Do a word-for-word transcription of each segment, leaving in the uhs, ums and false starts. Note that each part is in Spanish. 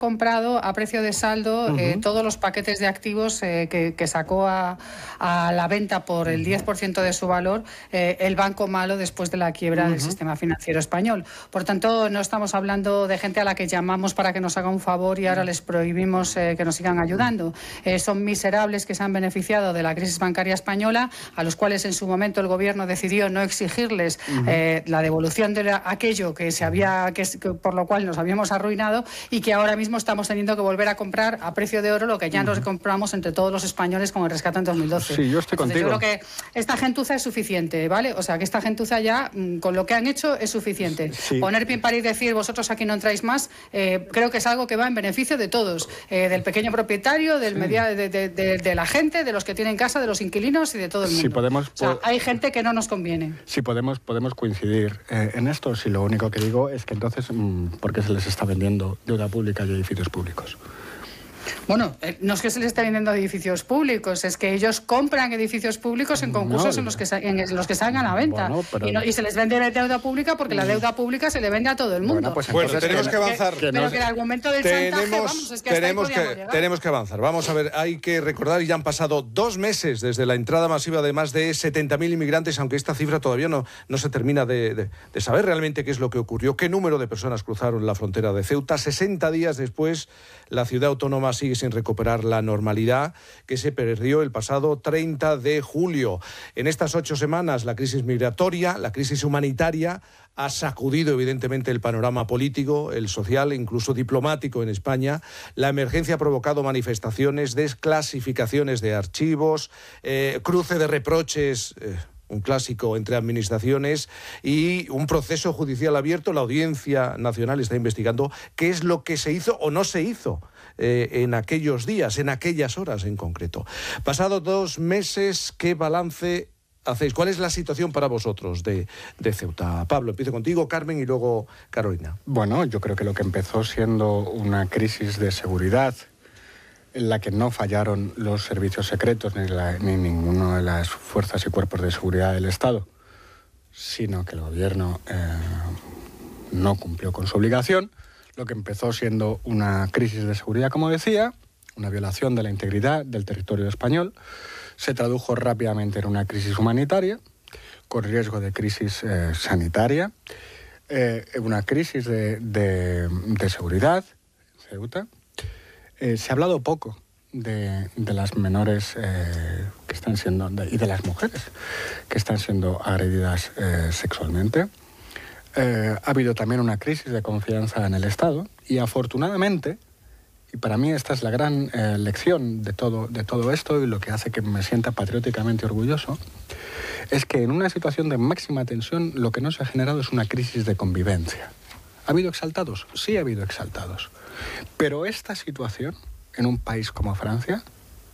comprado a precio de saldo uh-huh. eh, todos los paquetes de activos eh, que, que sacó a, a la venta por el diez por ciento de su valor eh, el Banco Malo después de la quiebra uh-huh. del sistema financiero español. Por tanto, no estamos hablando de gente a la que llamamos para que nos haga un favor y ahora les prohibimos eh, que nos sigan ayudando. Eh, son miserables que se han beneficiado de la crisis bancaria española, a los cuales en su momento el gobierno decidió no exigirles uh-huh. eh, la devolución de la, aquello que se había, que, que, por lo cual nos habíamos arruinado, y que ahora mismo estamos teniendo que volver a comprar a precio de oro lo que ya uh-huh. nos compramos entre todos los españoles con el rescate en dos mil doce. Sí, yo estoy Entonces, contigo. Yo creo que esta gentuza es suficiente, ¿vale? O sea, que esta gentuza ya, con lo que han hecho, es suficiente. Sí. Poner pie en pared y decir, vosotros aquí no entráis más, eh, creo que es algo que va en beneficio de todos, eh, del pequeño propietario, del sí. media, de, de, de, de la gente, de los que tienen casa, de los inquilinos y de todo el mundo. Si podemos, o sea, hay gente que no nos conviene. Si podemos, podemos coincidir eh, en esto, si lo único que digo es que entonces, ¿por qué se les está vendiendo deuda pública y edificios públicos? Bueno, eh, no es que se les esté vendiendo edificios públicos, es que ellos compran edificios públicos en concursos no, en, los que, en los que salgan a la venta. Bueno, pero... y, no, y se les vende deuda pública porque la deuda pública se le vende a todo el mundo. Bueno, pues bueno tenemos que, que avanzar. Que, que pero no, que el argumento del tenemos, chantaje, vamos, es que tenemos, que, tenemos que avanzar. Vamos a ver, hay que recordar, ya han pasado dos meses desde la entrada masiva de más de setenta mil inmigrantes, aunque esta cifra todavía no, no se termina de, de, de saber realmente qué es lo que ocurrió, qué número de personas cruzaron la frontera de Ceuta. sesenta días después, la ciudad autónoma sigue sin recuperar la normalidad que se perdió el pasado treinta de julio. En estas ocho semanas, la crisis migratoria, la crisis humanitaria, ha sacudido evidentemente el panorama político, el social, incluso diplomático en España. La emergencia ha provocado manifestaciones, desclasificaciones de archivos, eh, cruce de reproches... Eh, un clásico entre administraciones, y un proceso judicial abierto. La Audiencia Nacional está investigando qué es lo que se hizo o no se hizo eh, en aquellos días, en aquellas horas en concreto. Pasados dos meses, ¿qué balance hacéis? ¿Cuál es la situación para vosotros de, de Ceuta? Pablo, empiezo contigo, Carmen y luego Carolina. Bueno, yo creo que lo que empezó siendo una crisis de seguridad, en la que no fallaron los servicios secretos ni, la, ni ninguna de las fuerzas y cuerpos de seguridad del Estado, sino que el gobierno eh, no cumplió con su obligación. Lo que empezó siendo una crisis de seguridad, como decía, una violación de la integridad del territorio español, se tradujo rápidamente en una crisis humanitaria, con riesgo de crisis eh, sanitaria, eh, una crisis de, de, de seguridad en Ceuta. Eh, se ha hablado poco de, de las menores eh, que están siendo, de, y de las mujeres que están siendo agredidas eh, sexualmente. Eh, ha habido también una crisis de confianza en el Estado y afortunadamente, y para mí esta es la gran eh, lección de todo, de todo esto y lo que hace que me sienta patrióticamente orgulloso, es que en una situación de máxima tensión lo que no se ha generado es una crisis de convivencia. ¿Ha habido exaltados? Sí ha habido exaltados. Pero esta situación, en un país como Francia,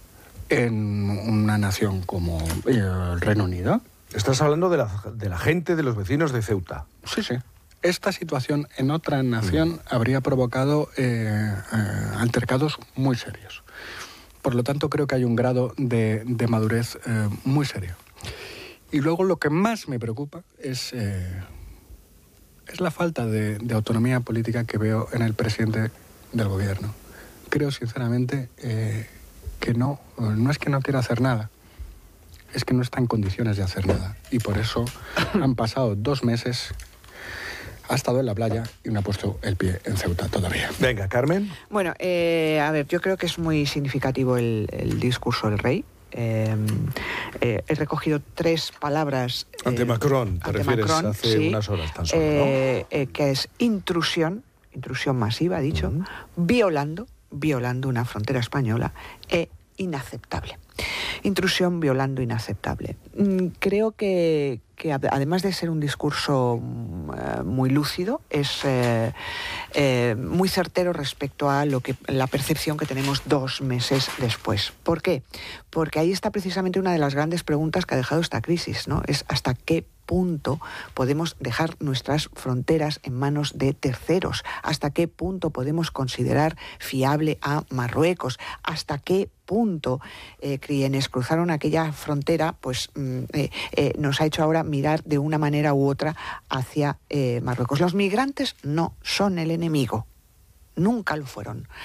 en una nación como el Reino Unido... Estás hablando de la, de la gente, de los vecinos de Ceuta. Sí, sí. Esta situación en otra nación mm. habría provocado eh, eh, altercados muy serios. Por lo tanto, creo que hay un grado de, de madurez eh, muy serio. Y luego lo que más me preocupa es... Eh, Es la falta de, de autonomía política que veo en el presidente del gobierno. Creo sinceramente eh, que no, no es que no quiera hacer nada, es que no está en condiciones de hacer nada. Y por eso han pasado dos meses, ha estado en la playa y no ha puesto el pie en Ceuta todavía. Venga, Carmen. Bueno, eh, a ver, yo creo que es muy significativo el, el discurso del rey. Eh, eh, he recogido tres palabras eh, ante Macron, te ante refieres Macron, hace sí, unas horas tan solo, eh, ¿no? Eh, que es intrusión, intrusión masiva, ha dicho, uh-huh. violando, violando una frontera española, e inaceptable. Intrusión, violando, inaceptable. Creo que, que además de ser un discurso uh, muy lúcido, es eh, eh, muy certero respecto a lo que la percepción que tenemos dos meses después. ¿Por qué? Porque ahí está precisamente una de las grandes preguntas que ha dejado esta crisis, ¿no? Es hasta qué punto podemos dejar nuestras fronteras en manos de terceros, hasta qué punto podemos considerar fiable a Marruecos, hasta qué punto eh, quienes cruzaron aquella frontera pues eh, eh, nos ha hecho ahora mirar de una manera u otra hacia eh, Marruecos. Los migrantes no son el enemigo. Nunca lo fueron.